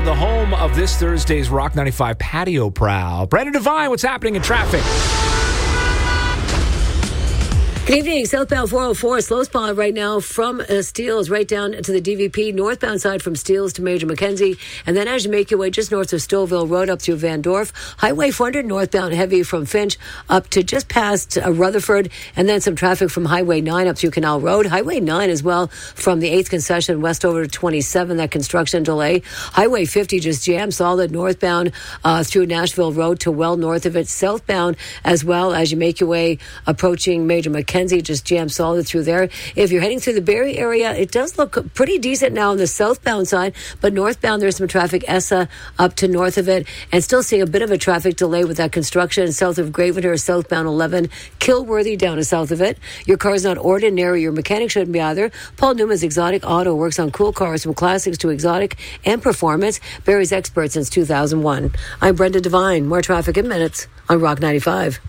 the home of this Thursday's Rock 95 Patio Prowl. Brandon Devine, what's happening in traffic? Good evening. Southbound 404, slow spot right now from Steeles right down to the DVP. Northbound side from Steeles to Major Mackenzie. And then as you make your way just north of Stouffville Road up through Van Dorf. Highway 400 northbound heavy from Finch up to just past Rutherford. And then some traffic from Highway 9 up through Canal Road. Highway 9 as well from the 8th concession west over to 27, that construction delay. Highway 50 just jammed solid northbound through Nashville Road to well north of it. Southbound as well as you make your way approaching Major Mackenzie. Just jammed solid through there. If you're heading through the Barrie area, it does look pretty decent now on the southbound side, but northbound there's some traffic, Essa up to north of it, and still seeing a bit of a traffic delay with that construction south of Gravenhurst, southbound 11, Kilworthy down to south of it. Your car's not ordinary, your mechanic shouldn't be either. Paul Newman's Exotic Auto works on cool cars from classics to exotic and performance. Barrie's expert since 2001. I'm Brenda Devine. More traffic in minutes on Rock 95.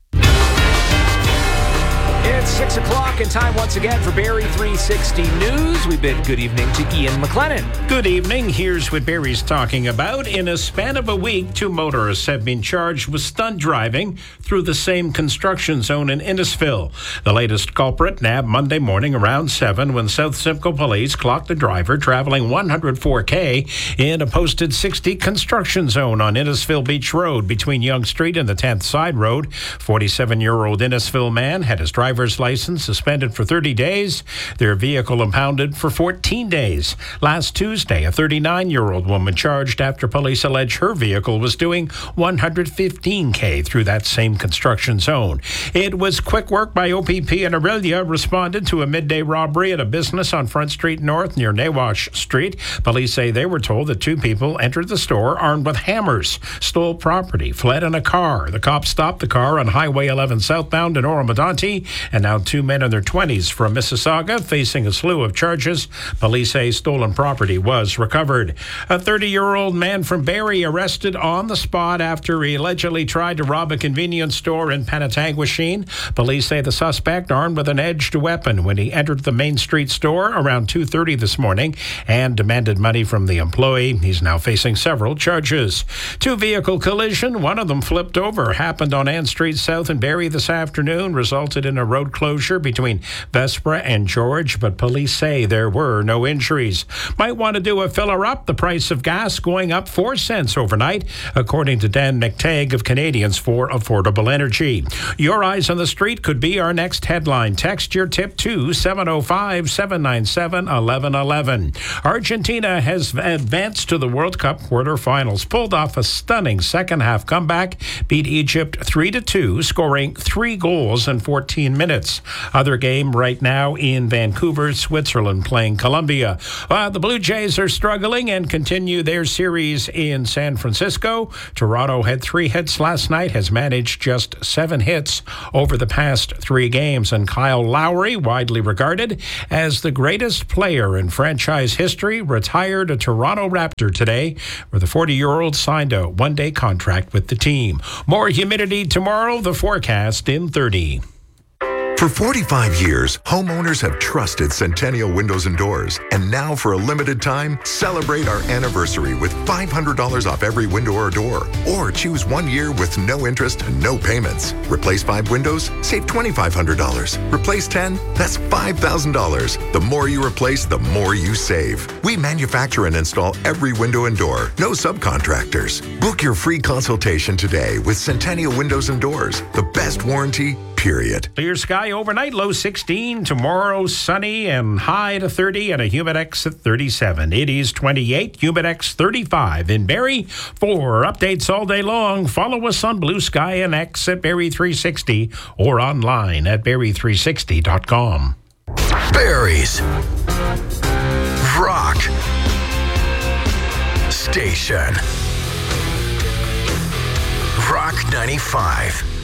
It's 6 o'clock and time once again for Barrie 360 News. We bid good evening to Ian McLennan. Good evening. Here's what Barrie's talking about. In a span of a week, 2 motorists have been charged with stunt driving through the same construction zone in Innisfil. The latest culprit nabbed Monday morning around 7 when South Simcoe police clocked the driver traveling 104K in a posted 60 construction zone on Innisfil Beach Road between Yonge Street and the 10th Side Road. 47-year-old Innisfil man had his driver's license suspended for 30 days. Their vehicle impounded for 14 days. Last Tuesday, a 39-year-old woman charged after police allege her vehicle was doing 115K through that same construction zone. It was quick work by OPP and Aurelia responded to a midday robbery at a business on Front Street North near Nawash Street. Police say they were told that 2 people entered the store armed with hammers, stole property, fled in a car. The cops stopped the car on Highway 11 southbound in Oromadonte, and now 2 men in their 20s from Mississauga facing a slew of charges. Police say stolen property was recovered. A 30-year-old man from Barrie arrested on the spot after he allegedly tried to rob a convenience store in Penetanguishene. Police say the suspect armed with an edged weapon when he entered the Main Street store around 2:30 this morning and demanded money from the employee. He's now facing several charges. 2-vehicle collision, one of them flipped over, happened on Ann Street South in Barrie this afternoon, resulted in a road closure between Vespra and George, but police say there were no injuries. Might want to do a filler up. The price of gas going up 4 cents overnight, according to Dan McTagg of Canadians for Affordable Energy. Your eyes on the street could be our next headline. Text your tip to 705-797-1111. Argentina has advanced to the World Cup quarterfinals, pulled off a stunning second-half comeback, beat Egypt 3-2, scoring 3 goals in 14 minutes. Other game right now in Vancouver, Switzerland playing Colombia. The Blue Jays are struggling and continue their series in San Francisco. Toronto had 3 hits last night, has managed just 7 hits over the past 3 games. And Kyle Lowry, widely regarded as the greatest player in franchise history, retired a Toronto Raptor today, where the 40-year-old signed a 1-day contract with the team. More humidity tomorrow, the forecast in 30. For 45 years, homeowners have trusted Centennial Windows and Doors. And now, for a limited time, celebrate our anniversary with $500 off every window or door. Or choose 1 year with no interest and no payments. Replace 5 windows? Save $2,500. Replace 10? That's $5,000. The more you replace, the more you save. We manufacture and install every window and door. No subcontractors. Book your free consultation today with Centennial Windows and Doors. The best warranty, period. Clear sky overnight, low 16. Tomorrow, sunny and high to 30 and a Humidex at 37. It is 28, Humidex 35 in Barrie. For updates all day long, follow us on Blue Sky and X at Barrie 360 or online at Barrie360.com. Barrie's Rock Station. Rock 95.